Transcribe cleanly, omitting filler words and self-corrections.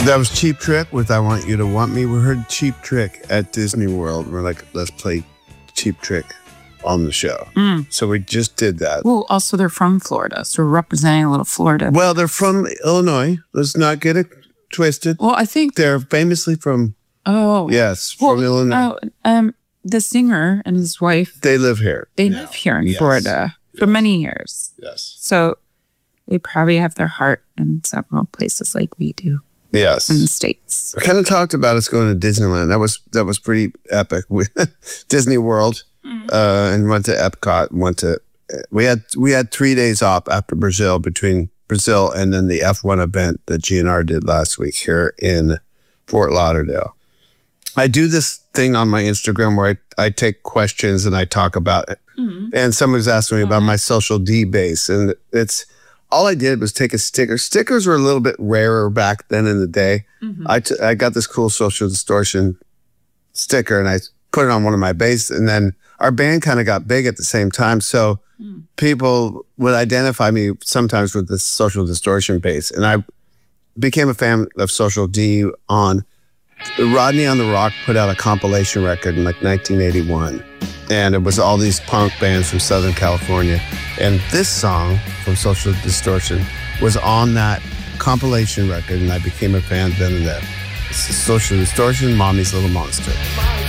That was Cheap Trick with I Want You to Want Me. We heard Cheap Trick at Disney World. We're like, let's play Cheap Trick on the show. So we just did that. Well, also they're from Florida, so we're representing a little Florida. Well, they're from Illinois. Let's not get it twisted. Well, I think They're famously from, from Illinois. The singer and his wife, They live here. they live here in Florida for many years. Yes. So they probably have their heart in several places like we do Yes. in the States. I kind of talked about us going to Disneyland. That was pretty epic. Disney World, and went to Epcot. We had 3 days off after Brazil, between Brazil and then the F1 event that GNR did last week here in Fort Lauderdale. I do this thing on my Instagram where I take questions and I talk about it. And someone's asking me about my Social D base, and all I did was take a sticker. Stickers were a little bit rarer back then in the day. I got this cool Social Distortion sticker and I put it on one of my bass, and then our band kind of got big at the same time. So people would identify me sometimes with this Social Distortion bass. And I became a fan of Social D on Rodney on the Rock put out a compilation record in like 1981. And it was all these punk bands from Southern California. And this song from Social Distortion was on that compilation record, and I became a fan then and there. Social Distortion, Mommy's Little Monster.